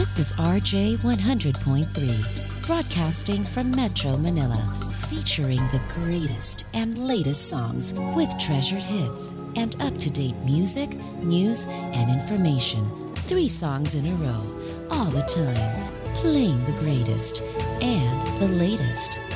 This is RJ 100.3, broadcasting from Metro Manila, featuring the greatest and latest songs with treasured hits and up-to-date music, news, and information. 3 songs in a row, all the time, playing the greatest and the latest.